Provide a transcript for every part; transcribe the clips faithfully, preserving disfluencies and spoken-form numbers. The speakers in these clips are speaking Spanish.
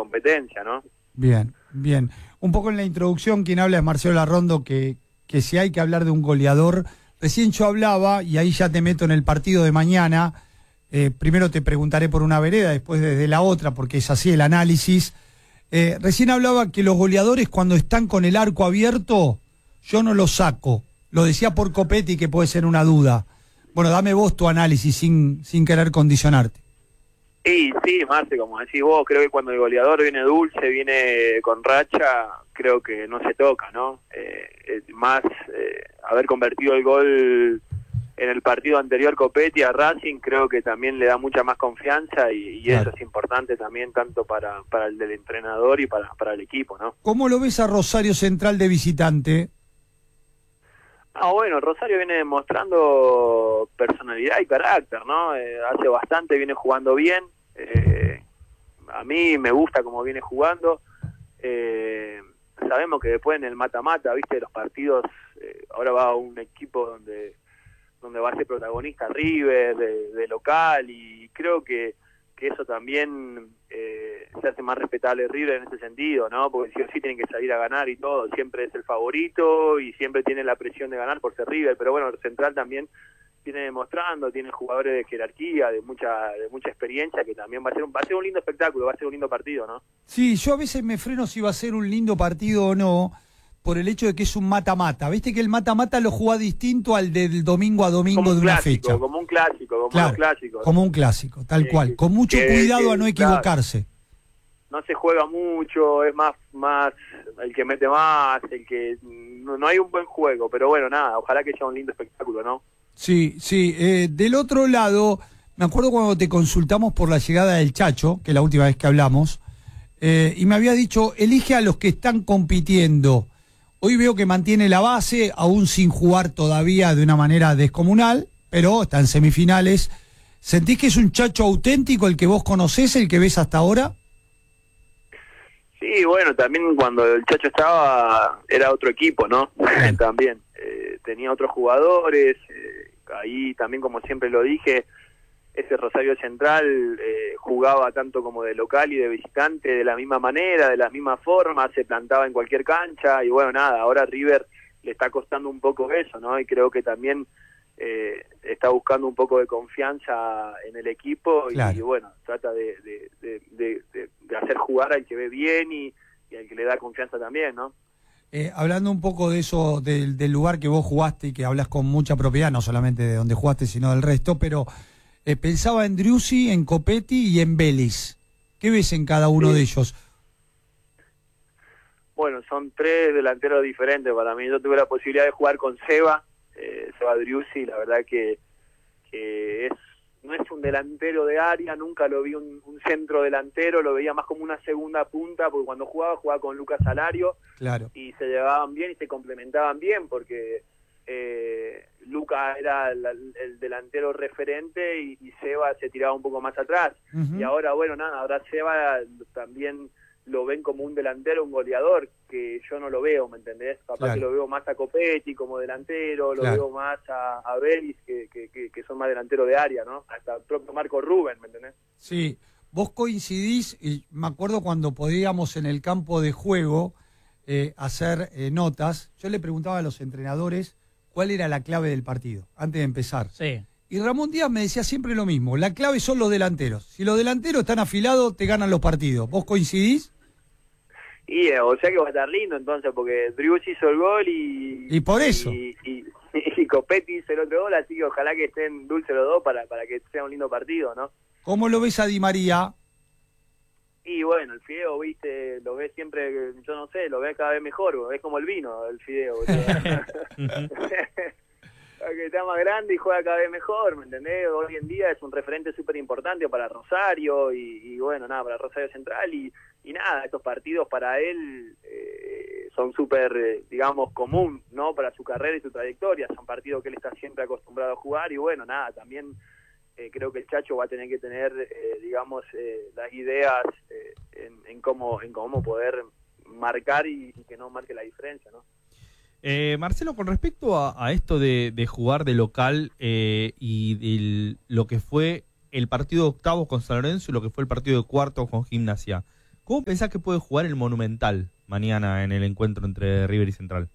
competencia, ¿no? Bien, bien. Un poco en la introducción, quien habla es Marcelo Larrondo, que, que si hay que hablar de un goleador, recién yo hablaba, y ahí ya te meto en el partido de mañana, eh, primero te preguntaré por una vereda, después desde la otra, porque es así el análisis. Eh, recién hablaba que los goleadores cuando están con el arco abierto, yo no los saco. Lo decía por Copetti, que puede ser una duda. Bueno, dame vos tu análisis sin, sin querer condicionarte. Sí, sí, Marce, como decís vos, creo que cuando el goleador viene dulce, viene con racha, creo que no se toca, ¿no? Eh, más eh, haber convertido el gol en el partido anterior Copetti a Racing, creo que también le da mucha más confianza y, y claro. Eso es importante también tanto para, para el del entrenador y para, para el equipo, ¿no? ¿Cómo lo ves a Rosario Central de visitante? Ah, bueno, Rosario viene demostrando personalidad y carácter, ¿no? Eh, hace bastante viene jugando bien. Eh, a mí me gusta cómo viene jugando. Eh, sabemos que después en el mata-mata, viste, los partidos, eh, ahora va un equipo donde donde va a ser protagonista River, de, de local, y creo que, que eso también eh, se hace más respetable River en ese sentido, ¿no? Porque sí o sí tienen que salir a ganar y todo, siempre es el favorito y siempre tiene la presión de ganar por ser River, pero bueno, el Central también viene demostrando, tiene jugadores de jerarquía, de mucha de mucha experiencia, que también va a ser un, va a ser un lindo espectáculo, va a ser un lindo partido, ¿no? Sí, yo a veces me freno si va a ser un lindo partido o no, por el hecho de que es un mata-mata. Viste que el mata-mata lo juega distinto al del domingo a domingo de una clásico, fecha. Como un clásico, como claro, un clásico. Como un clásico, tal eh, cual. Con mucho que, cuidado que, a no equivocarse. Claro, no se juega mucho, es más más el que mete más, el que no, no hay un buen juego, pero bueno, nada, ojalá que sea un lindo espectáculo, ¿no? Sí, sí. Eh, del otro lado, me acuerdo cuando te consultamos por la llegada del Chacho, que es la última vez que hablamos, eh, y me había dicho, elige a los que están compitiendo. Hoy veo que mantiene la base, aún sin jugar todavía de una manera descomunal, pero está en semifinales. ¿Sentís que es un Chacho auténtico el que vos conocés, el que ves hasta ahora? Sí, bueno, también cuando el Chacho estaba era otro equipo, ¿no? Bien. También eh, tenía otros jugadores, eh, ahí también como siempre lo dije, ese Rosario Central eh, jugaba tanto como de local y de visitante de la misma manera, de la misma forma, se plantaba en cualquier cancha y bueno, nada, ahora River le está costando un poco eso, ¿no? Y creo que también eh, está buscando un poco de confianza en el equipo y, claro. y bueno, trata de, de, de, de, de, de hacer jugar al que ve bien y, y al que le da confianza también, ¿no? Eh, hablando un poco de eso, del, del lugar que vos jugaste y que hablas con mucha propiedad, no solamente de donde jugaste, sino del resto, pero... Eh, pensaba en Driussi, en Copetti y en Vélez. ¿Qué ves en cada uno sí. de ellos? Bueno, son tres delanteros diferentes para mí. Yo tuve la posibilidad de jugar con Seba, eh, Seba Driussi, la verdad que, que es no es un delantero de área, nunca lo vi un, un centro delantero, lo veía más como una segunda punta, porque cuando jugaba, jugaba con Lucas Alario, claro. Y se llevaban bien y se complementaban bien, porque... Eh, Luca era el, el delantero referente y, y Seba se tiraba un poco más atrás. Uh-huh. Y ahora, bueno, nada, ahora Seba también lo ven como un delantero, un goleador, que yo no lo veo, ¿me entendés? Capaz claro. que lo veo más a Copetti como delantero, lo claro. veo más a, a Vélez, que, que, que, que son más delanteros de área, ¿no? Hasta el propio Marco Rubén, ¿me entendés? Sí, vos coincidís, y me acuerdo cuando podíamos en el campo de juego eh, hacer eh, notas, yo le preguntaba a los entrenadores cuál era la clave del partido, antes de empezar. Sí. Y Ramón Díaz me decía siempre lo mismo, la clave son los delanteros. Si los delanteros están afilados, te ganan los partidos. ¿Vos coincidís? Y, eh, o sea que va a estar lindo entonces, porque Driussi hizo el gol y... Y por eso. Y, y, y, y Copetti hizo el otro gol, así que ojalá que estén dulces los dos para, para que sea un lindo partido, ¿no? ¿Cómo lo ves a Di María? Y bueno, el fideo, viste, lo ves siempre, yo no sé, lo ves cada vez mejor, es como el vino, el fideo. Que está más grande y juega cada vez mejor, ¿me entendés? Hoy en día es un referente súper importante para Rosario y, y bueno, nada, para Rosario Central y, y nada, estos partidos para él eh, son súper, eh, digamos, común, ¿no? Para su carrera y su trayectoria, son partidos que él está siempre acostumbrado a jugar y bueno, nada, también... Eh, creo que el Chacho va a tener que tener, eh, digamos, eh, las ideas eh, en, en cómo en cómo poder marcar y, y que no marque la diferencia, ¿no? Eh, Marcelo, con respecto a, a esto de, de jugar de local eh, y de lo que fue el partido de octavos con San Lorenzo y lo que fue el partido de cuartos con Gimnasia, ¿Cómo pensás que puede jugar el Monumental mañana en el encuentro entre River y Central?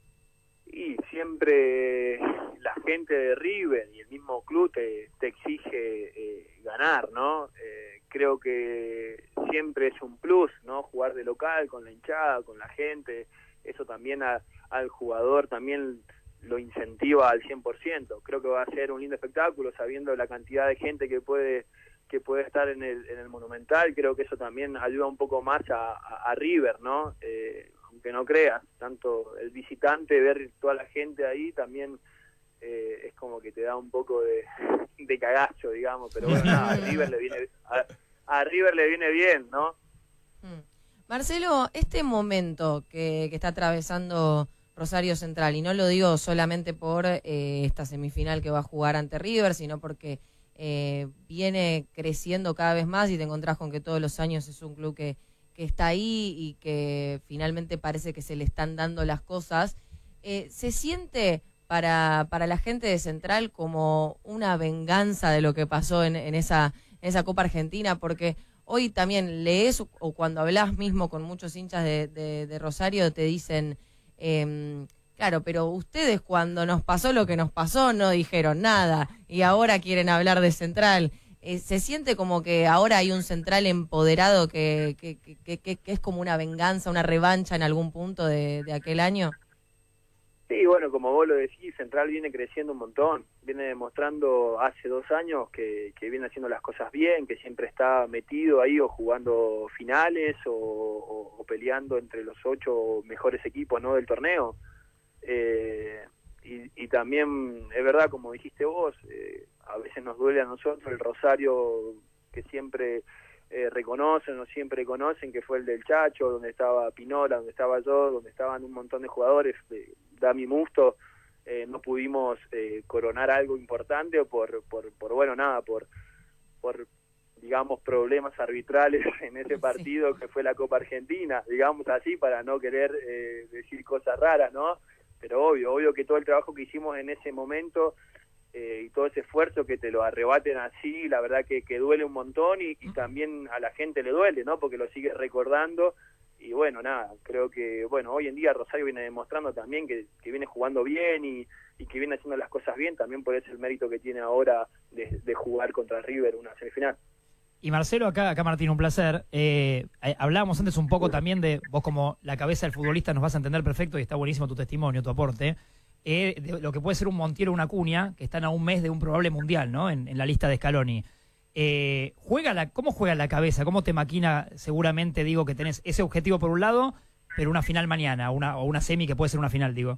Y siempre la gente de River y el mismo club te, te exige eh, ganar, ¿no? Eh, creo que siempre es un plus, ¿no? Jugar de local, con la hinchada, con la gente, eso también a, al jugador también lo incentiva al cien por ciento. Creo que va a ser un lindo espectáculo, sabiendo la cantidad de gente que puede que puede estar en el, en el Monumental. Creo que eso también ayuda un poco más a, a, a River, ¿no? Eh, aunque no creas, tanto el visitante, ver toda la gente ahí, también eh, es como que te da un poco de, de cagazo, digamos, pero bueno, nada, a River le viene a, a River le viene bien, ¿no? Marcelo, este momento que, que está atravesando Rosario Central, y no lo digo solamente por eh, esta semifinal que va a jugar ante River, sino porque eh, viene creciendo cada vez más y te encontrás con que todos los años es un club que, que está ahí y que finalmente parece que se le están dando las cosas, eh, ¿se siente para, para la gente de Central como una venganza de lo que pasó en, en, esa, en esa Copa Argentina? Porque hoy también lees, o cuando hablas mismo con muchos hinchas de, de, de Rosario, te dicen, eh, claro, pero ustedes cuando nos pasó lo que nos pasó no dijeron nada y ahora quieren hablar de Central. Eh, ¿Se siente como que ahora hay un Central empoderado que, que, que, que, que es como una venganza, una revancha en algún punto de, de aquel año? Sí, bueno, como vos lo decís, Central viene creciendo un montón, viene demostrando hace dos años que, que viene haciendo las cosas bien, que siempre está metido ahí o jugando finales o, o, o peleando entre los ocho mejores equipos, ¿no?, del torneo. Eh, y, y también es verdad, como dijiste vos, eh, a veces nos duele a nosotros el Rosario que siempre eh, reconocen o siempre conocen, que fue el del Chacho, donde estaba Pinola, donde estaba yo, donde estaban un montón de jugadores, de Dami Musto. Eh, no pudimos eh, coronar algo importante por, por, por bueno, nada, por, por digamos, problemas arbitrales en ese partido, sí, que fue la Copa Argentina, digamos así, para no querer eh, decir cosas raras, ¿no? Pero obvio, obvio que todo el trabajo que hicimos en ese momento eh, y todo ese esfuerzo que te lo arrebaten así, la verdad que, que duele un montón y, y también a la gente le duele, ¿no? Porque lo sigue recordando. Y bueno, nada, creo que, bueno, hoy en día Rosario viene demostrando también que, que viene jugando bien y, y que viene haciendo las cosas bien, también por ese el mérito que tiene ahora de, de jugar contra River una semifinal. Y Marcelo, acá, acá Martín, un placer. Eh, hablábamos antes un poco también de, vos como la cabeza del futbolista nos vas a entender perfecto y está buenísimo tu testimonio, tu aporte, eh, de lo que puede ser un Montiel o una Acuña, que están a un mes de un probable mundial, ¿no?, en, en la lista de Scaloni. Eh, juega la, ¿Cómo juega la cabeza? ¿Cómo te maquina? Seguramente digo que tenés ese objetivo por un lado, pero una final mañana, una, o una semi que puede ser una final, digo.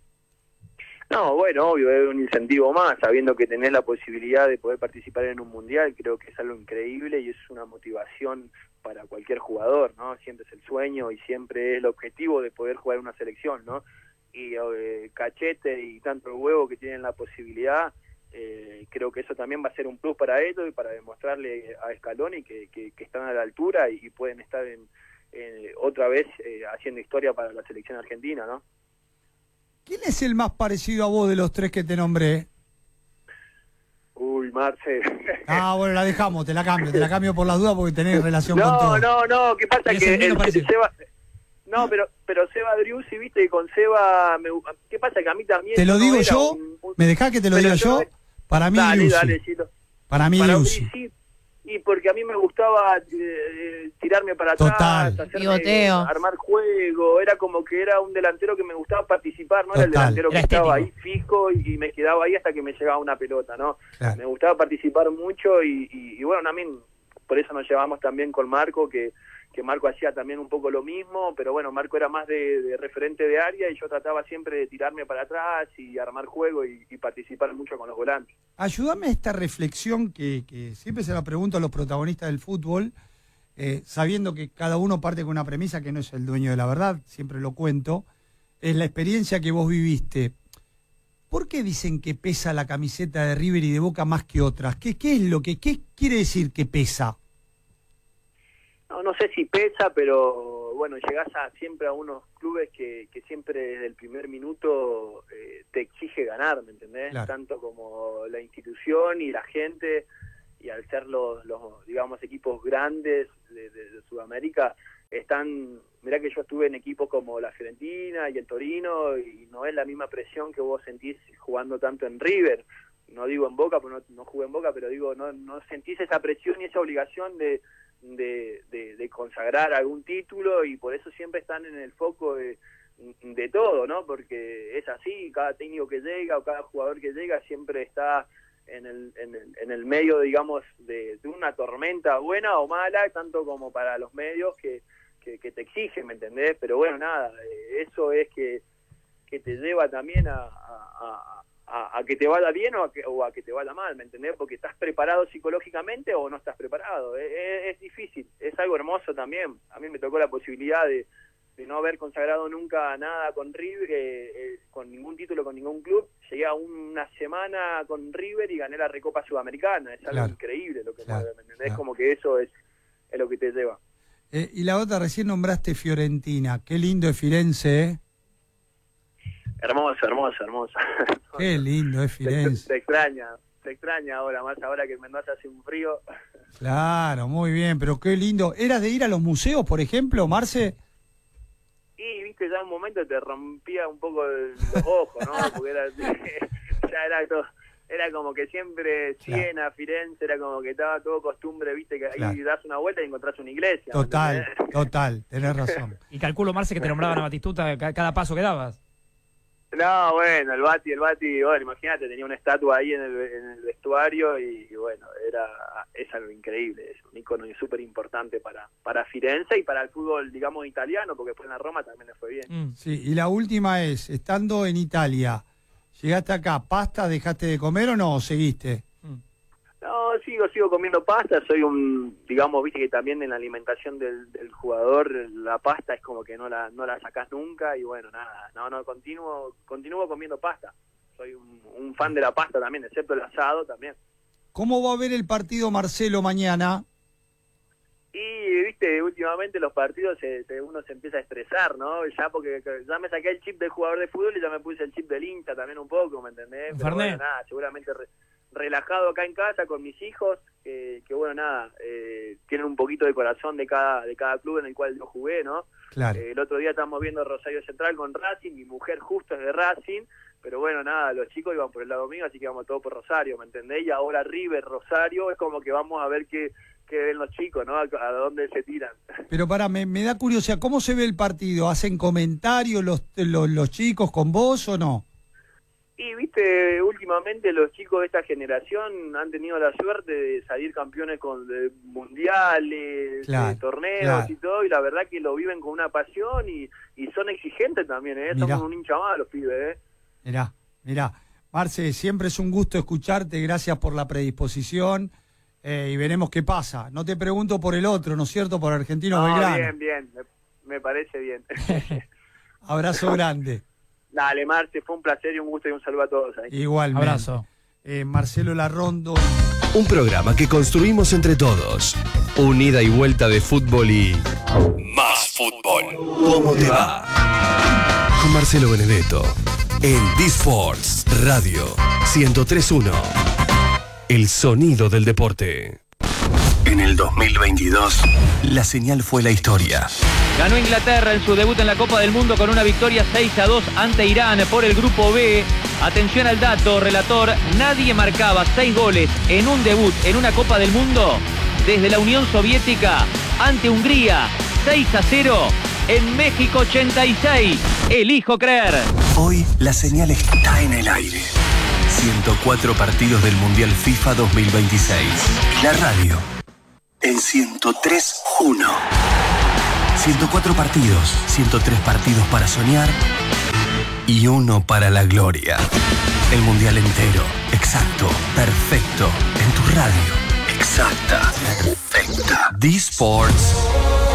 No, bueno, obvio, es un incentivo más, sabiendo que tenés la posibilidad de poder participar en un mundial, creo que es algo increíble y es una motivación para cualquier jugador, ¿no? Siempre es el sueño y siempre es el objetivo de poder jugar en una selección, ¿no? Y eh, Cachete y tanto el huevo que tienen la posibilidad, eh, creo que eso también va a ser un plus para ellos y para demostrarle a Scaloni que, que, que están a la altura y, y pueden estar en, en, otra vez eh, haciendo historia para la selección argentina, ¿no? ¿Quién es el más parecido a vos de los tres que te nombré? Uy, Marce. Ah, bueno, la dejamos, te la cambio, te la cambio por las dudas porque tenés relación no, con todo. No, no, no, ¿qué pasa? Que el, el Seba, no, pero pero Seba Driussi, viste, y con Seba, me, ¿qué pasa? Que a mí también... ¿Te lo no digo yo? Un, un, ¿Me dejás que te lo diga yo? yo? Para mí, dale, Driussi. dale, sí, lo, Para mí, para Driussi. mí, sí. Y porque a mí me gustaba eh, tirarme para Total. atrás, hacerme, armar juego, era como que era un delantero que me gustaba participar, no Total. Era el delantero que era estaba estético. Ahí fijo y, y me quedaba ahí hasta que me llegaba una pelota, ¿no? Claro. Me gustaba participar mucho y, y, y bueno, también por eso nos llevamos también con Marco, que, que Marco hacía también un poco lo mismo, pero bueno, Marco era más de, de referente de área y yo trataba siempre de tirarme para atrás y armar juego y, y participar mucho con los volantes. Ayúdame a esta reflexión que, que siempre se la pregunto a los protagonistas del fútbol, eh, sabiendo que cada uno parte con una premisa que no es el dueño de la verdad, siempre lo cuento, es la experiencia que vos viviste. ¿Por qué dicen que pesa la camiseta de River y de Boca más que otras? ¿Qué, qué es lo que, qué quiere decir que pesa? No, no sé si pesa, pero bueno, llegás a, siempre a unos clubes que, que siempre desde el primer minuto eh, te exige ganar, ¿me entendés? Claro. Tanto como la institución y la gente, y al ser los, los digamos, equipos grandes de, de, de Sudamérica, están, mirá que yo estuve en equipos como la Fiorentina y el Torino, y no es la misma presión que vos sentís jugando tanto en River. No digo en Boca, porque no, no jugué en Boca, pero digo, no, no sentís esa presión y esa obligación de, de, de, de consagrar algún título, y por eso siempre están en el foco de, de todo, ¿no? Porque es así, cada técnico que llega o cada jugador que llega siempre está en el, en el, en el medio, digamos, de, de una tormenta buena o mala, tanto como para los medios que, que, que te exigen, ¿me entendés? Pero bueno, nada, eso es que, que te lleva también a... a, a A, a que te vaya bien o a que, o a que te vaya mal, ¿me entendés? Porque estás preparado psicológicamente o no estás preparado. Es, es, es difícil, es algo hermoso también. A mí me tocó la posibilidad de, de no haber consagrado nunca nada con River, eh, eh, con ningún título, con ningún club. Llegué a una semana con River y gané la Recopa Sudamericana. Es algo claro, increíble lo que claro, mueve, ¿me entendés? Claro. Como que eso es, es lo que te lleva. Eh, y la otra, recién nombraste Fiorentina. Qué lindo es Firenze, ¿eh? Hermoso, hermoso, hermoso. Qué lindo es Firenze. Se, se extraña, se extraña ahora, más ahora que en Mendoza hace un frío. Claro, muy bien, pero qué lindo. ¿Eras de ir a los museos, por ejemplo, Marce? Y, viste, ya un momento te rompía un poco el, los ojos, ¿no? Porque era, ya era todo, era como que siempre Siena, claro, Firenze, era como que estaba todo costumbre, viste, que ahí claro, das una vuelta y encontrás una iglesia. Total, total, tenés razón. Y calculo, Marce, que te nombraban a Batistuta cada paso que dabas. No, bueno, el Bati, el Bati, bueno, imagínate, tenía una estatua ahí en el, en el vestuario y, y bueno, era es algo increíble, es un icono súper importante para, para Firenze y para el fútbol, digamos, italiano, porque después en la Roma también le fue bien. Mm, sí, y la última es, estando en Italia, ¿llegaste acá, pasta, dejaste de comer o no, o seguiste? No, sigo sigo comiendo pasta, soy un, digamos, viste que también en la alimentación del, del jugador la pasta es como que no la no la sacás nunca y bueno, nada, no, no, continúo continúo comiendo pasta, soy un, un fan de la pasta también, excepto el asado también. ¿Cómo va a ver el partido, Marcelo, mañana? Y, viste, últimamente los partidos se, se, uno se empieza a estresar, ¿no? Ya porque ya me saqué el chip del jugador de fútbol y ya me puse el chip del hincha también un poco, ¿me entendés? Pero bueno, nada, seguramente... Re, relajado acá en casa con mis hijos, eh, que bueno, nada, eh, tienen un poquito de corazón de cada de cada club en el cual yo jugué, ¿no? Claro. Eh, el otro día estábamos viendo Rosario Central con Racing, mi mujer justo es de Racing, pero bueno, nada, los chicos iban por el lado mío, así que vamos todos por Rosario, ¿me entendés? Y ahora River, Rosario, es como que vamos a ver qué, qué ven los chicos, ¿no? A, a dónde se tiran. Pero para, me, me da curiosidad, ¿cómo se ve el partido? ¿Hacen comentarios los, los, los chicos con vos o no? Y, viste, últimamente los chicos de esta generación han tenido la suerte de salir campeones con de mundiales, claro, de torneos, claro, y todo, y la verdad que lo viven con una pasión y, y son exigentes también, ¿eh? Mirá. Somos un hincha más los pibes, ¿eh? Mirá, mirá. Marce, siempre es un gusto escucharte, gracias por la predisposición, eh, y veremos qué pasa. No te pregunto por el otro, ¿no es cierto? Por Argentino no, Belgrano. Bien, bien, me, me parece bien. Abrazo grande. Dale, Marce, fue un placer y un gusto y un saludo a todos. ¿eh? Igualmente. Abrazo. Eh, Marcelo Larrondo. Un programa que construimos entre todos. Un ida y vuelta de fútbol y... más fútbol. ¿Cómo te va? Con Marcelo Benedetto. En D-Sports Radio ciento tres punto uno. El sonido del deporte. En el dos mil veintidós, la señal fue la historia. Ganó Inglaterra en su debut en la Copa del Mundo con una victoria seis a dos ante Irán por el Grupo B. Atención al dato, relator, nadie marcaba seis goles en un debut en una Copa del Mundo desde la Unión Soviética ante Hungría, seis a cero en México ochenta y seis. Elijo creer. Hoy la señal está en el aire. ciento cuatro partidos del Mundial FIFA dos mil veintiséis. La radio en ciento tres punto uno. ciento cuatro partidos, ciento tres partidos para soñar y uno para la gloria. El mundial entero, exacto, perfecto, en tu radio. Exacta, perfecta. D-Sports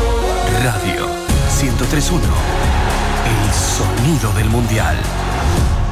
Radio ciento tres punto uno. El sonido del mundial.